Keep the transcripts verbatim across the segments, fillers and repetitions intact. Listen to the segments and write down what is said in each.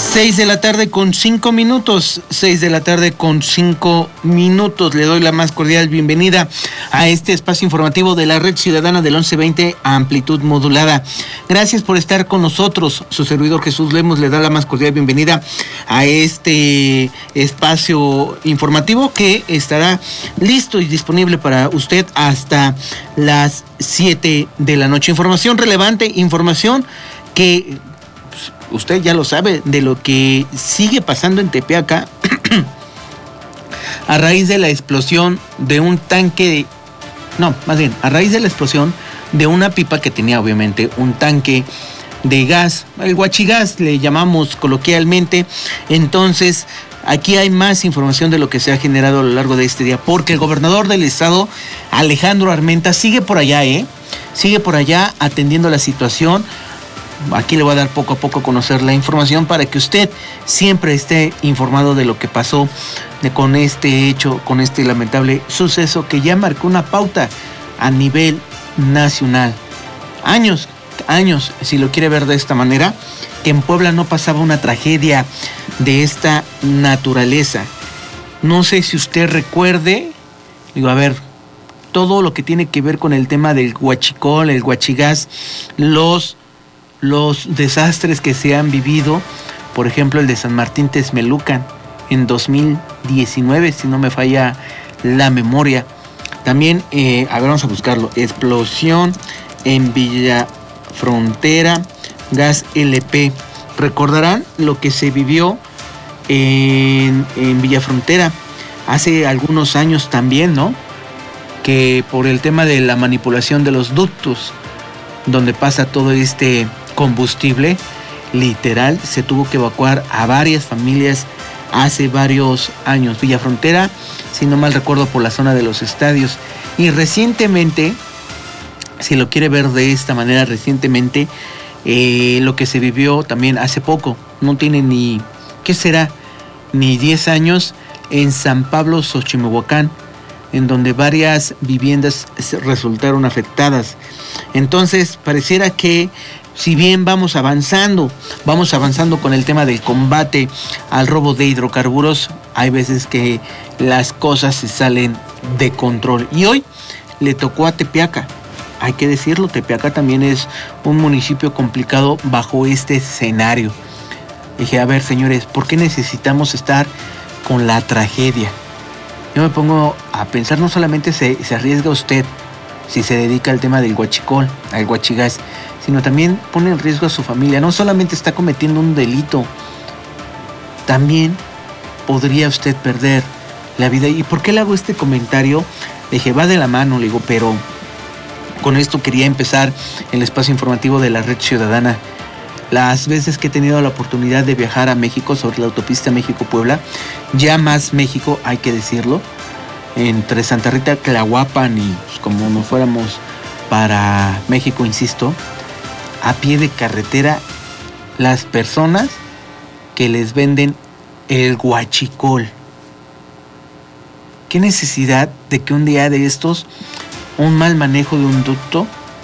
Seis de la tarde con cinco minutos, seis de la tarde con cinco minutos. Le doy la más cordial bienvenida a este espacio informativo de la Red Ciudadana del once veinte a amplitud modulada. Gracias por estar con nosotros. Su servidor Jesús Lemos le da la más cordial bienvenida a este espacio informativo que estará listo y disponible para usted hasta las siete de la noche. Información relevante, información que usted ya lo sabe de lo que sigue pasando en Tepeaca a raíz de la explosión de un tanque de, no, más bien, a raíz de la explosión de una pipa que tenía obviamente un tanque de gas, el guachigás le llamamos coloquialmente. Entonces, aquí hay más información de lo que se ha generado a lo largo de este día, porque el gobernador del estado, Alejandro Armenta, sigue por allá, ¿eh? Sigue por allá atendiendo la situación. Aquí le voy a dar poco a poco a conocer la información para que usted siempre esté informado de lo que pasó de, con este hecho, con este lamentable suceso que ya marcó una pauta a nivel nacional. Años, años, si lo quiere ver de esta manera, que en Puebla no pasaba una tragedia de esta naturaleza. No sé si usted recuerde, digo, a ver, todo lo que tiene que ver con el tema del huachicol, el guachigás, los... los desastres que se han vivido, por ejemplo el de San Martín Texmelucan en dos mil diecinueve, si no me falla la memoria. También, eh, a ver, vamos a buscarlo, explosión en Villa Frontera, gas L P. Recordarán lo que se vivió en, en Villa Frontera hace algunos años también, ¿no? Que por el tema de la manipulación de los ductos, donde pasa todo este combustible, literal, se tuvo que evacuar a varias familias hace varios años. Villa Frontera, si no mal recuerdo, por la zona de los estadios. Y recientemente, si lo quiere ver de esta manera, recientemente, eh, lo que se vivió también hace poco, no tiene ni, ¿qué será? Ni diez años, en San Pablo, Xochimehuacán, en donde varias viviendas resultaron afectadas. Entonces, pareciera que si bien vamos avanzando, vamos avanzando con el tema del combate al robo de hidrocarburos, hay veces que las cosas se salen de control. Y hoy le tocó a Tepeaca, hay que decirlo, Tepeaca también es un municipio complicado bajo este escenario. Dije, a ver, señores, ¿por qué necesitamos estar con la tragedia? Yo me pongo a pensar, no solamente se, se arriesga usted si se dedica al tema del huachicol, al guachigás, sino también pone en riesgo a su familia. No solamente está cometiendo un delito, también podría usted perder la vida. ¿Y por qué le hago este comentario? Le dije, va de la mano, le digo, pero con esto quería empezar el espacio informativo de la Red Ciudadana. Las veces que he tenido la oportunidad de viajar a México sobre la autopista México-Puebla, ya más México, hay que decirlo, entre Santa Rita, Tlahuapan y pues, como nos fuéramos para México, insisto, a pie de carretera, las personas que les venden el guachicol. ¿Qué necesidad de que un día de estos, un mal manejo de un ducto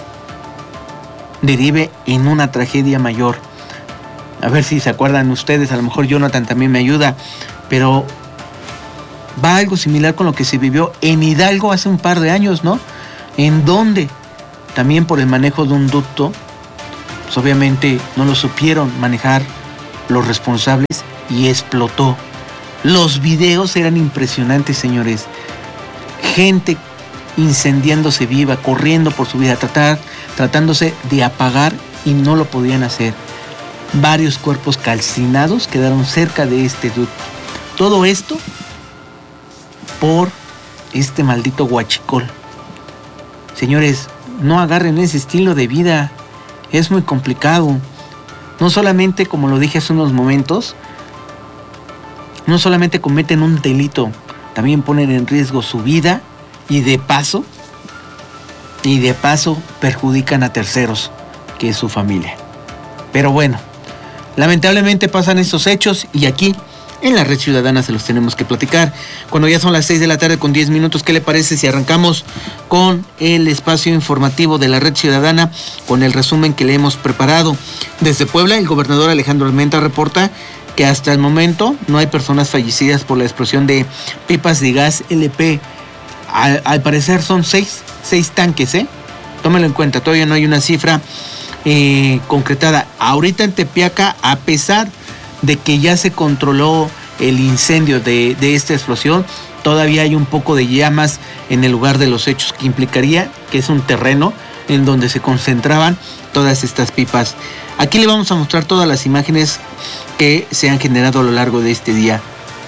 derive en una tragedia mayor? A ver si se acuerdan ustedes, a lo mejor Jonathan también me ayuda, pero va algo similar con lo que se vivió en Hidalgo hace un par de años, ¿no? En donde también por el manejo de un ducto, pues obviamente no lo supieron manejar los responsables y explotó. Los videos eran impresionantes, señores. Gente incendiándose viva, corriendo por su vida, tratar, tratándose de apagar y no lo podían hacer. Varios cuerpos calcinados quedaron cerca de este ducto. Todo esto por este maldito huachicol. Señores, no agarren ese estilo de vida, es muy complicado. No solamente, como lo dije hace unos momentos, no solamente cometen un delito, también ponen en riesgo su vida y de paso, y de paso perjudican a terceros, que es su familia. Pero bueno, lamentablemente pasan estos hechos y aquí en la Red Ciudadana se los tenemos que platicar. Cuando ya son las seis de la tarde con diez minutos, ¿qué le parece si arrancamos con el espacio informativo de la Red Ciudadana con el resumen que le hemos preparado? Desde Puebla, el gobernador Alejandro Armenta reporta que hasta el momento no hay personas fallecidas por la explosión de pipas de gas L P. Al, al parecer son seis, seis tanques, ¿eh? Tómenlo en cuenta, todavía no hay una cifra eh, concretada. Ahorita en Tepeaca, a pesar de que ya se controló el incendio de, de esta explosión, todavía hay un poco de llamas en el lugar de los hechos, que implicaría que es un terreno en donde se concentraban todas estas pipas. Aquí le vamos a mostrar todas las imágenes que se han generado a lo largo de este día.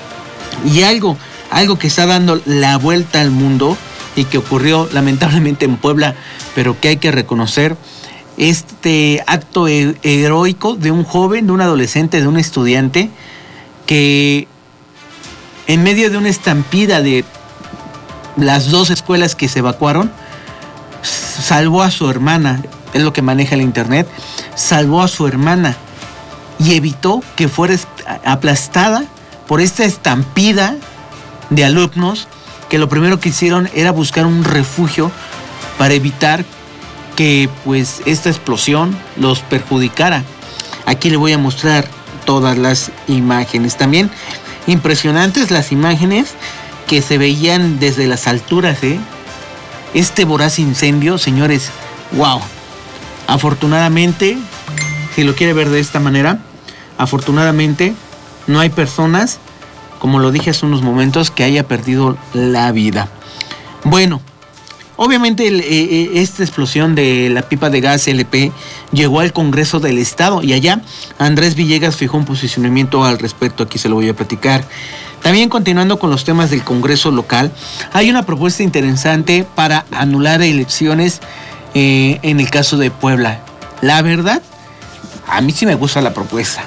Y algo, algo que está dando la vuelta al mundo y que ocurrió lamentablemente en Puebla, pero que hay que reconocer, este acto heroico de un joven, de un adolescente, de un estudiante, que en medio de una estampida de las dos escuelas que se evacuaron, salvó a su hermana, es lo que maneja el internet, salvó a su hermana y evitó que fuera aplastada por esta estampida de alumnos que lo primero que hicieron era buscar un refugio para evitar que pues esta explosión los perjudicara. Aquí le voy a mostrar todas las imágenes. También impresionantes las imágenes que se veían desde las alturas, ¿eh? Este voraz incendio, señores, wow. Afortunadamente, si lo quiere ver de esta manera, afortunadamente no hay personas, como lo dije hace unos momentos, que haya perdido la vida. Bueno, obviamente el, eh, esta explosión de la pipa de gas L P llegó al Congreso del Estado y allá Andrés Villegas fijó un posicionamiento al respecto. Aquí se lo voy a platicar. También continuando con los temas del Congreso local, hay una propuesta interesante para anular elecciones eh, en el caso de Puebla. La verdad, a mí sí me gusta la propuesta,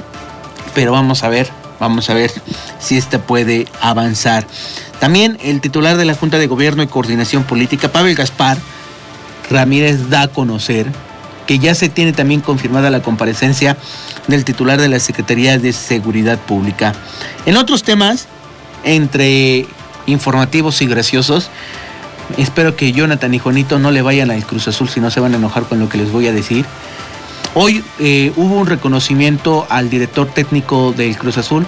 pero vamos a ver, vamos a ver si esta puede avanzar. También el titular de la Junta de Gobierno y Coordinación Política, Pavel Gaspar Ramírez, da a conocer que ya se tiene también confirmada la comparecencia del titular de la Secretaría de Seguridad Pública. En otros temas, entre informativos y graciosos, espero que Jonathan y Juanito no le vayan al Cruz Azul, si no se van a enojar con lo que les voy a decir. Hoy eh, hubo un reconocimiento al director técnico del Cruz Azul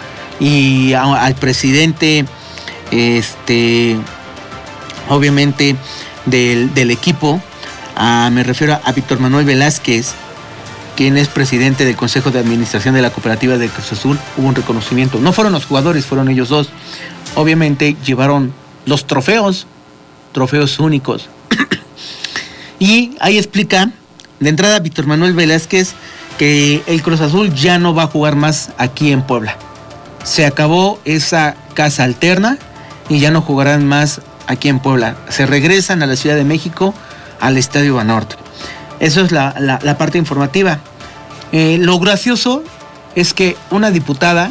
y a, al presidente, este, obviamente, del, del equipo. A, me refiero a Víctor Manuel Velázquez, quien es presidente del Consejo de Administración de la Cooperativa del Cruz Azul. Hubo un reconocimiento. No fueron los jugadores, fueron ellos dos. Obviamente llevaron los trofeos, trofeos únicos. Y ahí explica, de entrada, Víctor Manuel Velázquez, que el Cruz Azul ya no va a jugar más aquí en Puebla. Se acabó esa casa alterna y ya no jugarán más aquí en Puebla. Se regresan a la Ciudad de México, al Estadio Banorte. Eso es la, la, la parte informativa. Eh, lo gracioso es que una diputada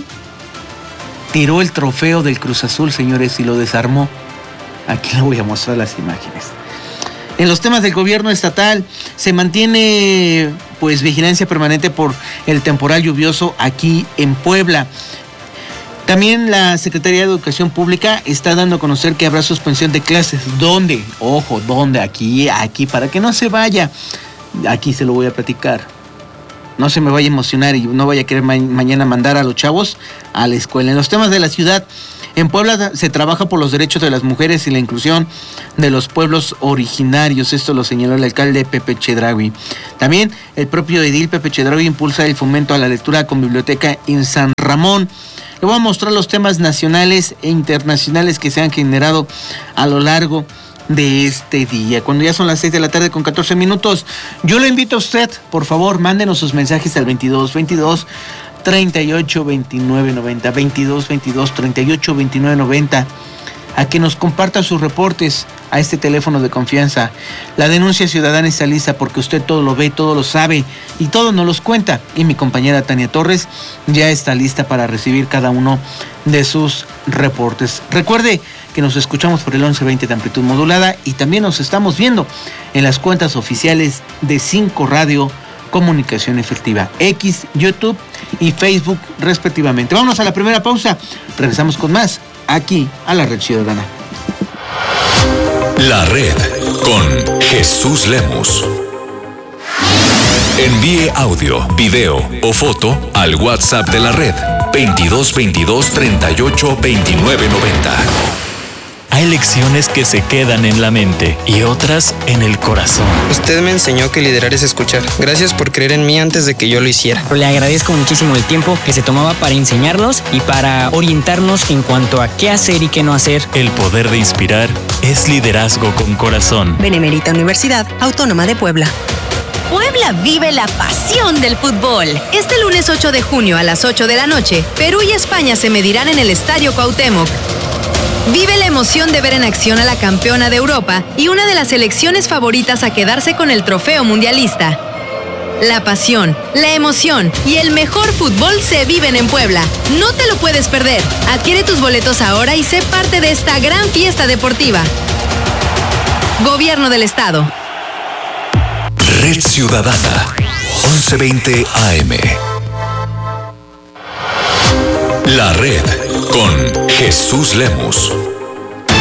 tiró el trofeo del Cruz Azul, señores, y lo desarmó. Aquí le voy a mostrar las imágenes. En los temas del gobierno estatal se mantiene pues vigilancia permanente por el temporal lluvioso aquí en Puebla. También la Secretaría de Educación Pública está dando a conocer que habrá suspensión de clases. ¿Dónde? Ojo, ¿dónde? Aquí, aquí, para que no se vaya. Aquí se lo voy a platicar. No se me vaya a emocionar y no vaya a querer ma- mañana mandar a los chavos a la escuela. En los temas de la ciudad, en Puebla se trabaja por los derechos de las mujeres y la inclusión de los pueblos originarios. Esto lo señaló el alcalde Pepe Chedraui. También el propio edil Pepe Chedraui impulsa el fomento a la lectura con biblioteca en San Ramón. Le voy a mostrar los temas nacionales e internacionales que se han generado a lo largo de este día. Cuando ya son las seis de la tarde con catorce minutos, yo le invito a usted, por favor, mándenos sus mensajes al veintidós veintidós treinta y ocho veintinueve noventa, veintidós veintidós treinta y ocho veintinueve noventa, a que nos comparta sus reportes a este teléfono de confianza. La denuncia ciudadana está lista porque usted todo lo ve, todo lo sabe y todo nos los cuenta. Y mi compañera Tania Torres ya está lista para recibir cada uno de sus reportes. Recuerde que nos escuchamos por el once veinte de amplitud modulada y también nos estamos viendo en las cuentas oficiales de cinco Radio Comunicación Efectiva, X, YouTube y Facebook respectivamente. Vámonos a la primera pausa. Regresamos con más aquí a la Red Ciudadana. La Red con Jesús Lemus. Envíe audio, video o foto al WhatsApp de la red veintidós veintidós treinta y ocho veintinueve noventa. Hay lecciones que se quedan en la mente y otras en el corazón. Usted me enseñó que liderar es escuchar. Gracias por creer en mí antes de que yo lo hiciera. Le agradezco muchísimo el tiempo que se tomaba para enseñarnos y para orientarnos en cuanto a qué hacer y qué no hacer. El poder de inspirar es liderazgo con corazón. Benemérita Universidad Autónoma de Puebla. Puebla vive la pasión del fútbol. Este lunes ocho de junio a las ocho de la noche, Perú y España se medirán en el Estadio Cuauhtémoc. Vive la emoción de ver en acción a la campeona de Europa y una de las selecciones favoritas a quedarse con el trofeo mundialista. La pasión, la emoción y el mejor fútbol se viven en Puebla. No te lo puedes perder. Adquiere tus boletos ahora y sé parte de esta gran fiesta deportiva. Gobierno del Estado. Red Ciudadana, once veinte A M. La Red con Jesús Lemus.